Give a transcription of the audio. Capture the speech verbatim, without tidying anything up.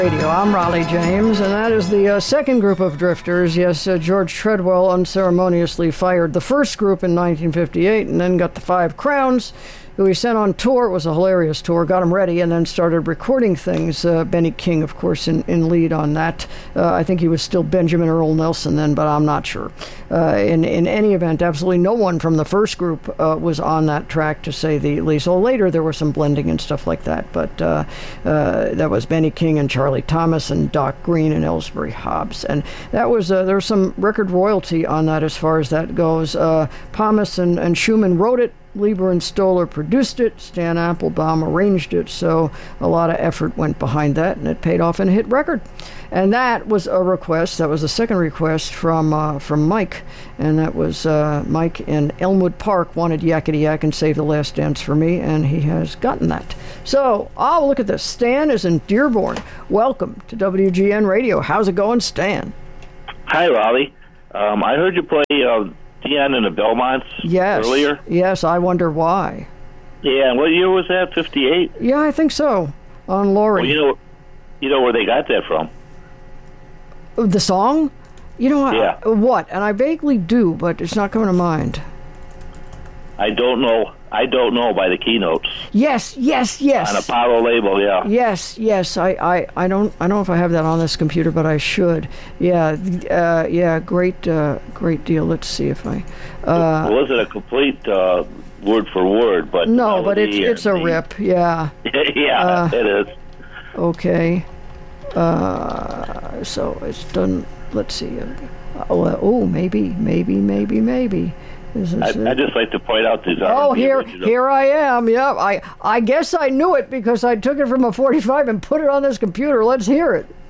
Radio. I'm Raleigh James, and that is the uh, second group of drifters. Yes, uh, George Treadwell unceremoniously fired the first group in nineteen fifty-eight and then got the Five Crowns, who he sent on tour. It was a hilarious tour, got him ready, and then started recording things. Uh, Benny King, of course, in, in lead on that. Uh, I think he was still Benjamin Earl Nelson then, but I'm not sure. Uh, in, in any event, absolutely no one from the first group uh, was on that track, to say the least. So later there was some blending and stuff like that, but uh, uh, that was Benny King and Charlie Thomas and Doc Green and Ellsbury Hobbs. And that was, uh, there was some record royalty on that as far as that goes. Uh, Thomas and, and Schumann wrote it. Lieber and Stoller produced it. Stan Applebaum arranged it. So a lot of effort went behind that, and it paid off in a hit record. And that was a request. That was the second request from uh, from Mike, and that was uh, Mike in Elmwood Park wanted Yakety Yak and Save the Last Dance for me, and he has gotten that. So, oh, look at this. Stan is in Dearborn. Welcome to W G N Radio. How's it going, Stan? Hi, Raleigh. Um, I heard you play uh, Dion and the Belmonts yes. earlier. Yes, I wonder why. Yeah, what year was that? fifty-eight? Yeah, I think so. On Laurie. Well, you know, you know where they got that from? The song? You know, yeah. I, what? And I vaguely do, but it's not coming to mind. I don't know. I don't know by the Keynotes. Yes, yes, yes. On Apollo label, yeah. Yes, yes. I, I, I don't I don't know if I have that on this computer, but I should. Yeah, uh, yeah. Great, uh, great deal. Let's see if I. Uh, well, is it a complete uh, word for word? But no, but it's it's a the, rip. Yeah. yeah, uh, it is. Okay. Uh, so it's done. Let's see. Oh, uh, oh, maybe, maybe, maybe, maybe. I, I just like to point out these. Oh, here, original. here I am. Yeah, I, I guess I knew it because I took it from a forty-five and put it on this computer. Let's hear it.